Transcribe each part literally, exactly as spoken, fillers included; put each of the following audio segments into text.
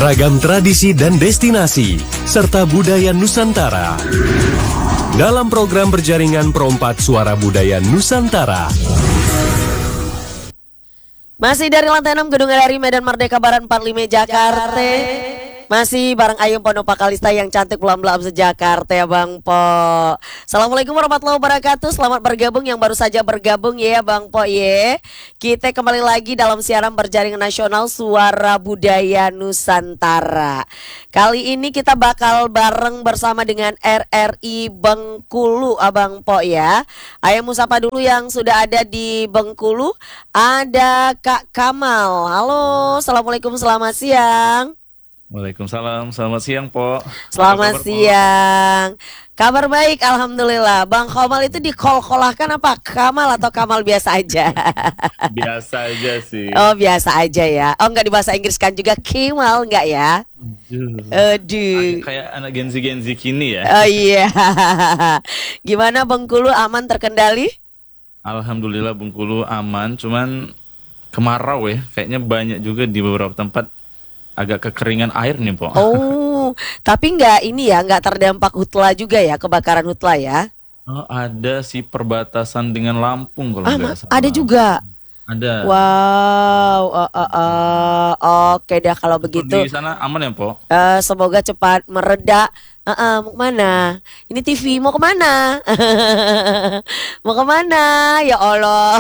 Ragam tradisi dan destinasi, serta budaya Nusantara. Dalam program berjaringan Perompat Suara Budaya Nusantara. Masih dari lantai enam Gedung R R I Medan Merdeka Barat empat puluh lima Jakarta. Masih bareng Ayum Ponopa Kalista yang cantik belam-belam se-Jakarta ya Bang Po. Assalamualaikum warahmatullahi wabarakatuh. Selamat bergabung yang baru saja bergabung ya Bang Po ya. Kita kembali lagi dalam siaran berjaringan nasional Suara Budaya Nusantara. Kali ini kita bakal bareng bersama dengan R R I Bengkulu Abang Po ya. Ayo musapa dulu yang sudah ada di Bengkulu. Ada Kak Kamal. Halo, assalamualaikum, selamat siang. Waalaikumsalam, selamat siang Po. Selamat kabar, siang Po? Kabar baik, alhamdulillah. Bang Kamal itu dikol-kolahkan apa? Kamal atau Kamal biasa aja? Biasa aja sih. Oh biasa aja ya. Oh nggak di bahasa Inggris kan juga Kemal nggak ya? Aduh. Aduh. Kayak anak genzi-genzi kini ya. Oh iya. Gimana Bengkulu, aman terkendali? Alhamdulillah Bengkulu aman, cuman kemarau ya. Kayaknya banyak juga di beberapa tempat agak kekeringan air nih Po. Oh, tapi nggak ini ya, nggak terdampak hutla juga ya, kebakaran hutla ya? Oh, ada sih perbatasan dengan Lampung kalau ah, nggak salah. Ada juga. Ada. Wow, uh, uh, uh. Oke dah kalau begitu. Di sana aman ya Po? Uh, semoga cepat mereda. Uh, uh, mau kemana? Ini T V mau kemana? Mau kemana? Ya Allah.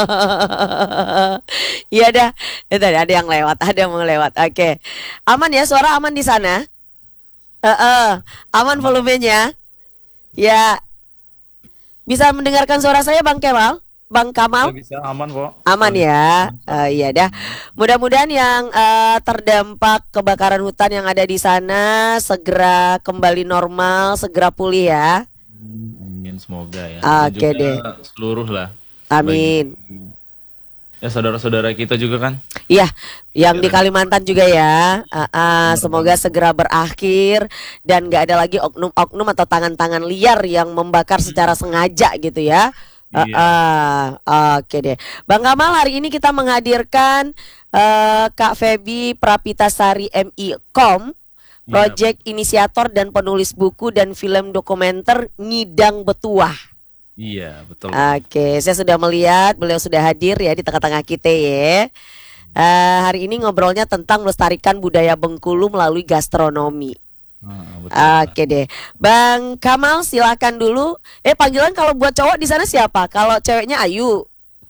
Iya dah. Itu ada yang lewat, ada yang mau lewat. Oke, okay. Aman ya, suara aman di sana? Uh, uh. Aman volumenya? Ya. Bisa mendengarkan suara saya Bang Kemal? Bang Kamal? Bisa, aman Po. Aman ya, uh, iya dah. Mudah-mudahan yang uh, terdampak kebakaran hutan yang ada di sana segera kembali normal, segera pulih ya. Amin, semoga ya. Oke okay deh. Seluruh lah. Amin. Bagi, ya saudara-saudara kita juga kan. Iya, yang ya, di Kalimantan juga ya. Uh, uh, semoga segera berakhir dan nggak ada lagi oknum-oknum atau tangan-tangan liar yang membakar secara sengaja gitu ya. Uh, uh, Oke okay deh, Bang Kamal, hari ini kita menghadirkan uh, Kak Feby Prapitasari M I-Kom, project ya, inisiator dan penulis buku dan film dokumenter Ngidang Betuah. Iya betul. Oke, okay, saya sudah melihat beliau sudah hadir ya di tengah-tengah kita ya. Uh, hari ini ngobrolnya tentang melestarikan budaya Bengkulu melalui gastronomi. Ah, Oke okay deh, Bang Kamal silakan dulu. Eh panggilan kalau buat cowok di sana siapa? Kalau ceweknya Ayu.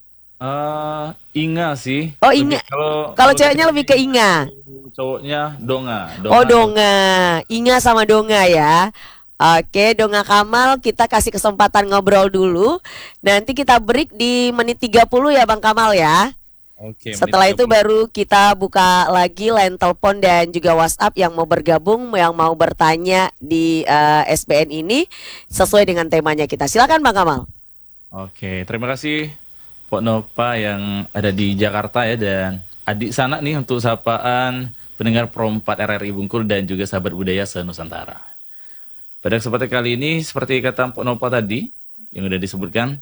Uh, Inga sih. Oh Inga. Kalau kalau ceweknya lebih ke Inga. Cowoknya Donga. Donga. Oh Donga. Inga sama Donga ya. Oke, Donga Kamal, kita kasih kesempatan ngobrol dulu. Nanti kita break di menit tiga puluh ya Bang Kamal ya. Oke, setelah itu baru kita buka lagi line telepon dan juga WhatsApp yang mau bergabung, yang mau bertanya di uh, S B N ini sesuai dengan temanya kita. Silakan Bang Kamal. Oke, terima kasih Pok Nopa yang ada di Jakarta ya, dan adik sana nih untuk sapaan pendengar Perompat R R I Bengkulu dan juga sahabat budaya se-Nusantara. Pada kesempatan kali ini seperti kata Pok Nopa tadi yang udah disebutkan,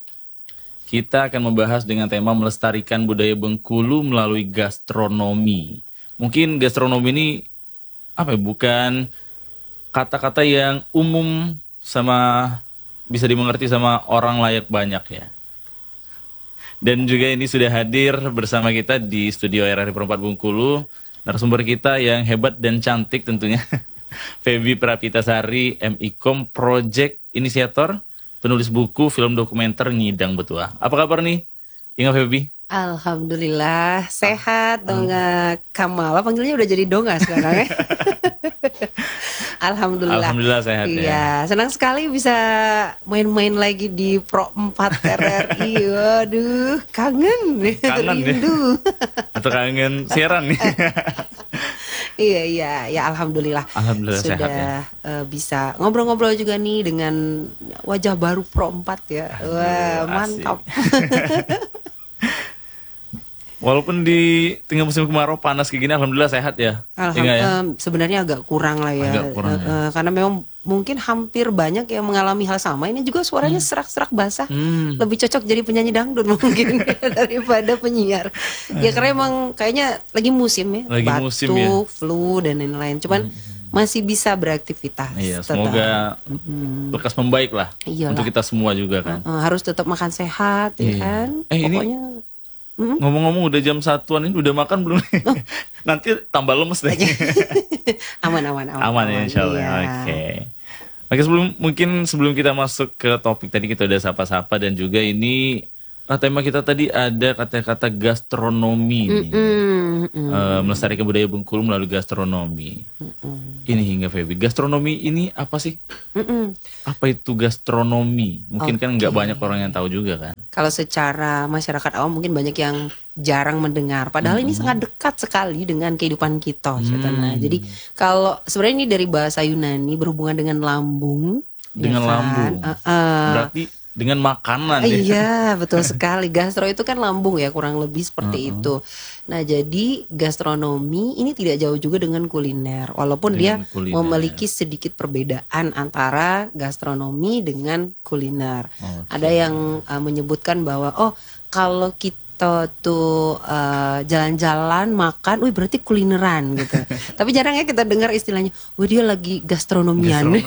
kita akan membahas dengan tema melestarikan budaya Bengkulu melalui gastronomi. Mungkin gastronomi ini apa ya, bukan kata-kata yang umum sama bisa dimengerti sama orang layak banyak ya. Dan juga ini sudah hadir bersama kita di studio R R I Perompat Bengkulu narasumber kita yang hebat dan cantik tentunya. Feby Prapitasari M I-Kom, project inisiator, penulis buku, film dokumenter Ngidang Betuah. Apa kabar nih, Inga Feby? Alhamdulillah, sehat. Donga Kamal, panggilnya udah jadi Donga sekarang ya. Alhamdulillah. Alhamdulillah sehat ya. Iya, senang sekali bisa main-main lagi di Pro empat R R I. Waduh, kangen. Kangen rindu. Ya? Atau kangen siaran nih. Iya iya ya alhamdulillah, alhamdulillah sudah sehat ya. uh, bisa ngobrol-ngobrol juga nih dengan wajah baru Pro empat ya. Wah, mantap. Walaupun di tengah musim kemarau panas kayak gini, alhamdulillah sehat ya. Alhamdulillah, Ya, em, sebenarnya agak kurang lah ya. Agak kurang, Eh, ya. eh, karena memang mungkin hampir banyak yang mengalami hal sama. Ini juga suaranya serak-serak basah. Hmm. Lebih cocok jadi penyanyi dangdut mungkin daripada penyiar. Ya karena emang kayaknya lagi musim ya. Lagi Batuk, musim ya. flu dan lain-lain. Cuman masih bisa beraktivitas. Iya, tetap. semoga lekas membaik lah Iyalah. untuk kita semua juga kan. Eh, harus tetap makan sehat ya Iya. kan. Eh, ini- Pokoknya Mm. Ngomong-ngomong udah jam satuan ini udah makan belum? Oh. Nanti tambah lemes deh. aman aman aman. Aman ya insya Allah. Iya. Oke. Oke, sebelum mungkin sebelum kita masuk ke topik tadi kita udah sapa-sapa dan juga ini ah, tema kita tadi ada kata-kata gastronomi nih. Mm, mm. Eh, melestarikan budaya Bengkulu melalui gastronomi. Ini hingga Feby. Gastronomi ini apa sih? Mm-mm. Apa itu gastronomi? Mungkin kan nggak Oke. banyak orang yang tahu juga kan. Kalau secara masyarakat awam mungkin banyak yang jarang mendengar. Padahal ini sangat dekat sekali dengan kehidupan kita. Cetana. Jadi kalau sebenarnya ini dari bahasa Yunani berhubungan dengan lambung. Dengan ya kan? lambung. Uh, uh. Berarti dengan makanan ya. Iya betul sekali. Gastro itu kan lambung ya kurang lebih seperti itu. Nah jadi gastronomi ini tidak jauh juga dengan kuliner. Walaupun Dengan dia kuliner. memiliki sedikit perbedaan antara gastronomi dengan kuliner. Oke. Ada yang uh, menyebutkan bahwa oh kalau kita tuh uh, jalan-jalan makan, wih berarti kulineran gitu. Tapi jarang ya kita dengar istilahnya, wih dia lagi gastronomian.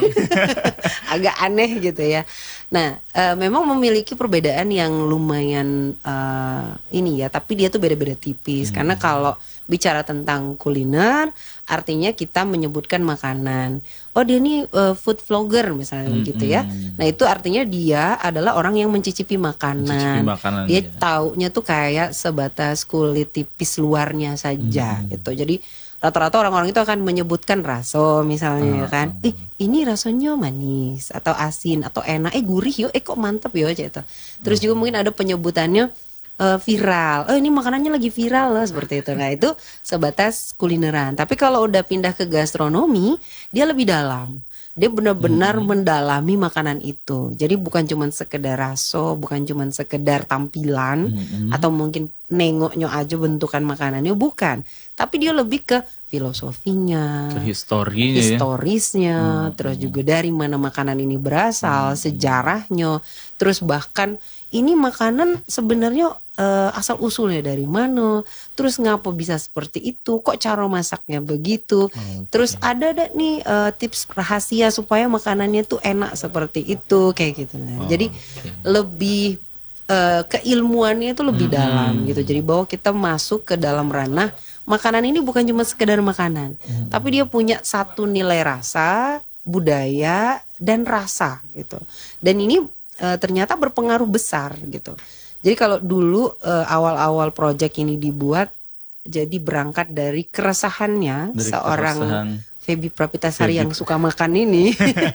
Agak aneh gitu ya. Nah, uh, memang memiliki perbedaan yang lumayan uh, ini ya, tapi dia tuh beda-beda tipis. Karena kalau bicara tentang kuliner, artinya kita menyebutkan makanan. Oh dia nih uh, food vlogger misalnya gitu ya. Nah itu artinya dia adalah orang yang mencicipi makanan. Mencicipi makanan, Dia ya. taunya tuh kayak sebatas kulit tipis luarnya saja gitu. Jadi rata-rata orang-orang itu akan menyebutkan raso misalnya kan. Eh ini rasanya manis atau asin atau enak. Eh gurih yo. Eh kok mantep yo gitu. Terus juga mungkin ada penyebutannya eh, viral. Oh ini makanannya lagi viral loh seperti itu. Nah itu sebatas kulineran. Tapi kalau udah pindah ke gastronomi, dia lebih dalam. Dia benar-benar mendalami makanan itu. Jadi bukan cuma sekedar raso, bukan cuma sekedar tampilan atau mungkin nengoknya aja bentukan makanannya, bukan. Tapi dia lebih ke filosofinya, Ke historinya ya. historisnya, terus juga dari mana makanan ini berasal, sejarahnya, terus bahkan ini makanan sebenarnya eh, asal usulnya dari mana, terus ngapa bisa seperti itu, kok cara masaknya begitu, terus ada ada nih eh, tips rahasia supaya makanannya tuh enak seperti itu kayak gitu. Nah, jadi lebih eh, keilmuannya itu lebih dalam gitu. Jadi bahwa kita masuk ke dalam ranah makanan ini bukan cuma sekedar makanan, tapi dia punya satu nilai rasa, budaya dan rasa gitu. Dan ini eh, ternyata berpengaruh besar gitu. Jadi kalau dulu eh, awal-awal proyek ini dibuat, jadi berangkat dari keresahannya Dari seorang keresahan. Feby Prapitasari Feby. yang suka makan ini.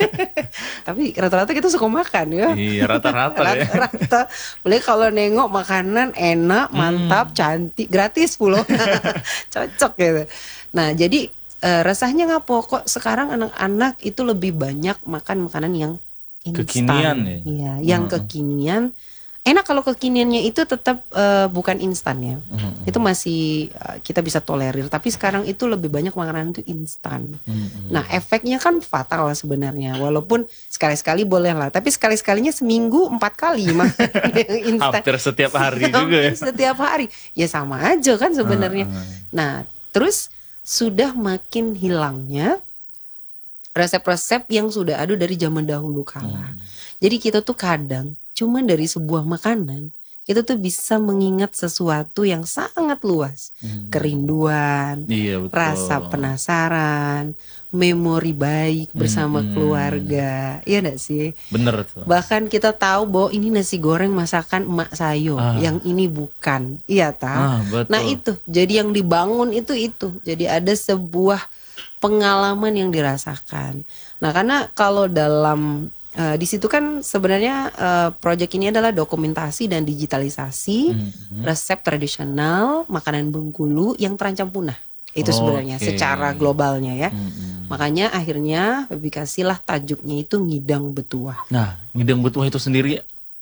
Tapi rata-rata kita suka makan ya. Iya, rata-rata ya. Rata-rata. Boleh kalau nengok makanan enak, mantap, cantik, gratis pula. Cocok gitu. Nah, jadi eh, rasanya ngapo kok sekarang anak-anak itu lebih banyak makan makanan yang instan. Kekinian ya? Iya, yang kekinian. Enak kalau kekiniannya itu tetap eh, bukan instan ya. Itu masih eh, kita bisa tolerir, tapi sekarang itu lebih banyak makanan itu instan. Nah, efeknya kan fatal sebenarnya. Walaupun sekali-sekali boleh lah, tapi sekali-sekalinya seminggu empat kali makan yang instan. Hampir setiap hari juga ya. Hampir setiap hari. Ya sama aja kan sebenarnya. Nah, terus sudah makin hilangnya resep-resep yang sudah ada dari zaman dahulu kala. Jadi kita tuh kadang cuma dari sebuah makanan kita tuh bisa mengingat sesuatu yang sangat luas. Kerinduan, Iya betul. rasa penasaran, memori baik bersama Hmm. keluarga. Iya enggak sih? Bener tuh. Bahkan kita tahu bahwa ini nasi goreng masakan emak sayo, Ah. yang ini bukan. Iya tak? Ah, betul. Nah itu, jadi yang dibangun itu itu. Jadi ada sebuah pengalaman yang dirasakan. Nah karena kalau dalam eh, di situ kan sebenarnya eh, proyek ini adalah dokumentasi dan digitalisasi Mhm. resep tradisional makanan Bengkulu yang terancam punah. Itu sebenarnya Oke. secara globalnya ya. Mhm. Makanya akhirnya dikasihlah tajuknya itu ngidang betuah. Nah, ngidang betuah itu sendiri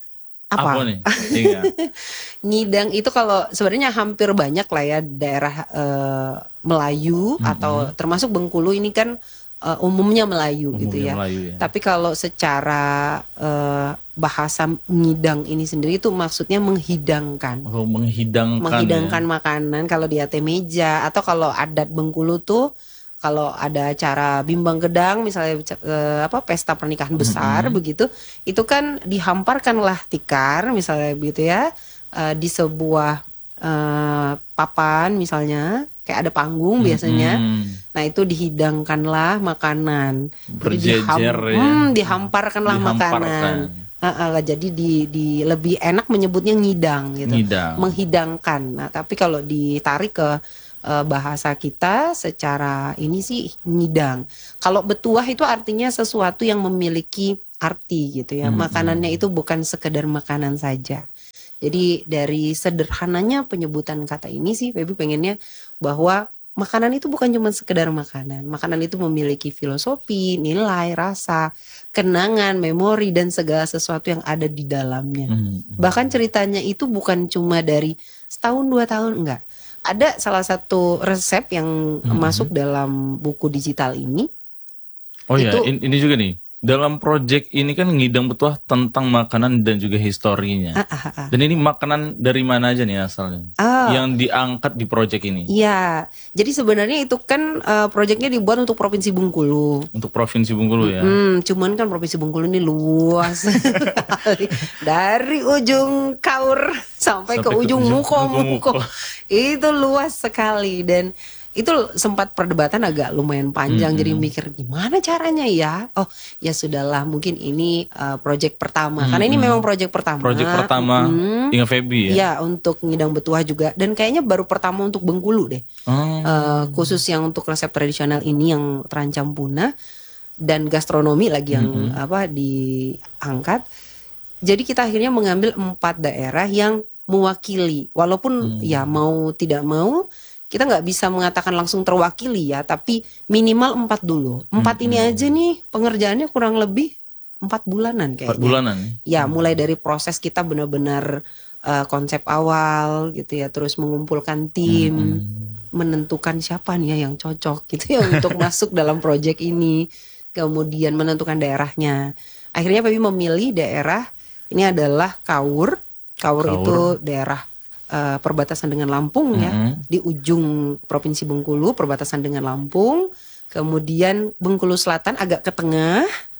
Apa? Apa nih? Iya. Ngidang itu kalau sebenarnya hampir banyak lah ya daerah eh, Melayu Mm-mm. atau termasuk Bengkulu ini kan eh, umumnya Melayu gitu Umumnya ya. Melayu ya. Tapi kalau secara eh, bahasa ngidang ini sendiri itu maksudnya menghidangkan. Oh, menghidangkan. Menghidangkan ya. makanan kalau di atas meja atau kalau adat Bengkulu tuh kalau ada acara bimbang gedang misalnya eh, apa pesta pernikahan besar Mm-mm. begitu itu kan dihamparkanlah tikar misalnya begitu ya eh, di sebuah eh, papan misalnya kayak ada panggung biasanya. Mm-mm. Nah itu dihidangkanlah makanan. Jadi Berjejer ya. hmm, dihamparkanlah Dihamparkan. makanan. Uh, uh, jadi di, di lebih enak menyebutnya ngidang gitu, Ngidang. menghidangkan. Nah tapi kalau ditarik ke uh, bahasa kita secara ini sih ngidang. Kalau betuah itu artinya sesuatu yang memiliki arti gitu ya. Hmm, Makanannya itu bukan sekedar makanan saja. Jadi dari sederhananya penyebutan kata ini sih, Feby pengennya bahwa makanan itu bukan cuma sekedar makanan. Makanan itu memiliki filosofi, nilai, rasa, kenangan, memori dan segala sesuatu yang ada di dalamnya. Mm-mm. Bahkan ceritanya itu bukan cuma dari setahun dua tahun, enggak. Ada salah satu resep yang Mm-mm. masuk dalam buku digital ini. Oh ya, Itu- in- ini juga nih. Dalam project ini kan ngidang betuah tentang makanan dan juga historinya. Ah, ah, ah. Dan ini makanan dari mana aja nih asalnya? Ah. Yang diangkat di project ini Iya, jadi sebenarnya itu kan uh, proyeknya dibuat untuk Provinsi Bengkulu. untuk Provinsi Bengkulu ya. Hmm, cuman kan Provinsi Bengkulu ini luas sekali. Dari ujung Kaur sampai, Sampai ke ke ujung ujung Muko-Muko. Muko-Muko. Itu luas sekali dan itu sempat perdebatan agak lumayan panjang. Mm-mm. Jadi mikir gimana caranya ya? Oh, ya sudahlah, mungkin ini uh, proyek pertama. Karena ini Mm-mm. memang proyek pertama. Project pertama Mm-mm. dengan Feby ya. Iya, untuk ngidang betuah juga dan kayaknya baru pertama untuk Bengkulu deh. Oh. Eh, khusus yang untuk resep tradisional ini yang terancam punah dan gastronomi lagi yang Mm-mm. apa diangkat. Jadi kita akhirnya mengambil empat daerah yang mewakili. Walaupun Hmm. ya mau tidak mau kita nggak bisa mengatakan langsung terwakili ya, tapi minimal empat dulu. Empat ini Mm-mm. aja nih pengerjaannya kurang lebih empat bulanan kayaknya. Empat bulanan. Ya, mulai dari proses kita benar-benar eh, konsep awal gitu ya, terus mengumpulkan tim, Mm-mm. menentukan siapa nih ya yang cocok gitu ya untuk masuk dalam proyek ini, kemudian menentukan daerahnya. Akhirnya Feby memilih daerah ini adalah Kaur. Kaur, Kaur. itu daerah eh, perbatasan dengan Lampung ya, Mm-mm. di ujung Provinsi Bengkulu, perbatasan dengan Lampung. Kemudian Bengkulu Selatan agak ke tengah.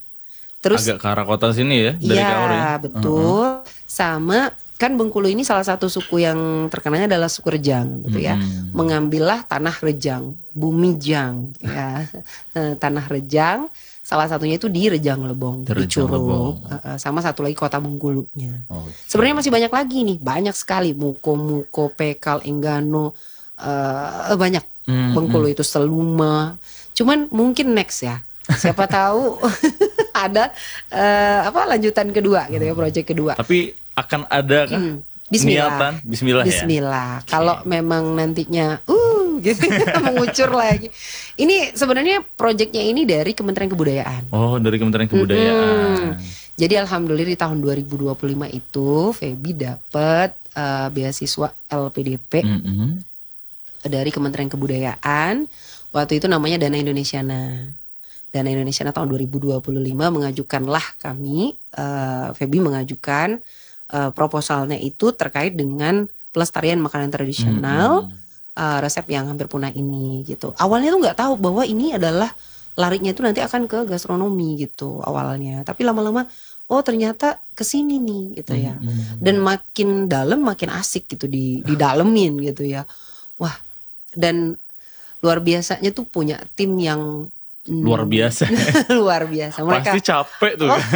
Terus Agak ke arah kota sini ya dari Iya, Kaur ya. betul. Sama kan Bengkulu ini salah satu suku yang terkenalnya adalah suku Rejang gitu ya. Mm-mm. Mengambillah tanah Rejang, bumi Jang ya. Eh, tanah Rejang, salah satunya itu di Rejang Lebong, Di di Rejang Lebong. Curug. Eh, eh, sama satu lagi kota Bengkulunya. Oh. Sebenarnya masih banyak lagi nih, banyak sekali Muko, Muko, Pekal, Enggano, eh banyak. Mm-mm. Bengkulu itu Seluma. Cuman mungkin next ya. Siapa tahu ada eh, apa lanjutan kedua gitu ya, proyek kedua. Tapi akan ada kah Hmm, Bismillah. niatan? Bismillah, ya. Bismillah. Kalau memang nantinya uh gitu mengucur lagi. Ini sebenarnya proyeknya ini dari Kementerian Kebudayaan. Oh, dari Kementerian Kebudayaan. Mm-mm. Jadi alhamdulillah di tahun dua ribu dua puluh lima itu Feby dapat eh, beasiswa L P D P Mm-mm. dari Kementerian Kebudayaan. Waktu itu namanya Dana Indonesiana. Dana Indonesiana tahun dua ribu dua puluh lima mengajukanlah kami, eh, Feby mengajukan eh, proposalnya itu terkait dengan pelestarian makanan tradisional, Mm-mm. eh, resep yang hampir punah ini gitu. Awalnya tuh nggak tahu bahwa ini adalah larinya itu nanti akan ke gastronomi gitu awalnya. Tapi lama-lama, oh ternyata kesini nih gitu ya. Mm-mm. Dan makin dalam makin asik gitu di didalemin gitu ya. Wah, dan luar biasanya tuh punya tim yang mm, Luar biasa. luar biasa. Mereka Pasti capek tuh. Oh.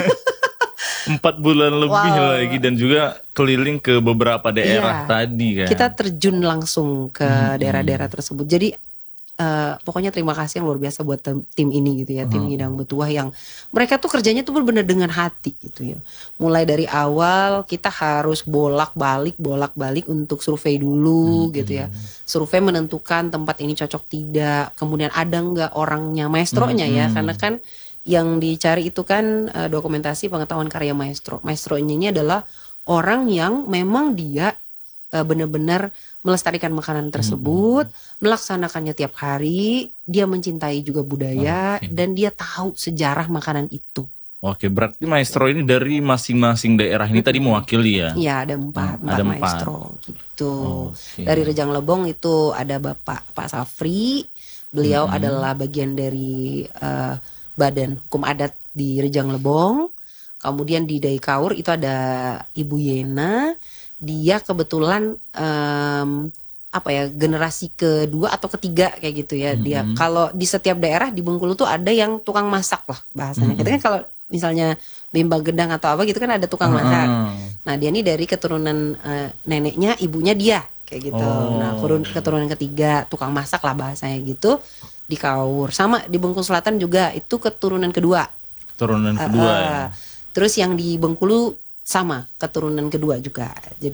Empat bulan lebih Wow. lagi dan juga keliling ke beberapa daerah Iya. tadi kan. kita terjun langsung ke Hmm. daerah-daerah tersebut. Jadi eh, pokoknya terima kasih yang luar biasa buat tem- tim ini gitu ya, tim Hmm. Ngidang Betuah yang mereka tuh kerjanya tuh benar-benar dengan hati gitu ya. Mulai dari awal kita harus bolak-balik bolak-balik untuk survei dulu Hmm. gitu ya. Survei menentukan tempat ini cocok tidak, kemudian ada nggak orangnya, maestronya ya, Hmm. karena kan yang dicari itu kan eh, dokumentasi pengetahuan karya maestro. Maestronya ini adalah orang yang memang dia uh, benar-benar melestarikan makanan tersebut, hmm. melaksanakannya tiap hari, dia mencintai juga budaya, okay. dan dia tahu sejarah makanan itu. Oke, berarti maestro ini dari masing-masing daerah ini hmm. tadi mewakili ya? Iya, ada empat, hmm, empat ada maestro empat. gitu. Okay. Dari Rejang Lebong itu ada Bapak Pak Safri, beliau hmm. adalah bagian dari uh, Badan Hukum Adat di Rejang Lebong. Kemudian di Daikaur itu ada Ibu Yena. Dia kebetulan um, apa ya generasi kedua atau ketiga kayak gitu ya. Mm-hmm. Dia kalau di setiap daerah di Bengkulu tuh ada yang tukang masak lah bahasanya. Mm-hmm. Kita kan kalau misalnya bimbang gedang atau apa gitu kan ada tukang mm-hmm. masak. Nah dia ini dari keturunan uh, neneknya, ibunya dia kayak gitu. Oh. Nah keturunan ketiga tukang masak lah bahasanya gitu di Kaur. Sama di Bengkulu Selatan juga itu keturunan kedua. Keturunan kedua. Uh, uh, ya. Terus yang di Bengkulu sama keturunan kedua juga. Jadi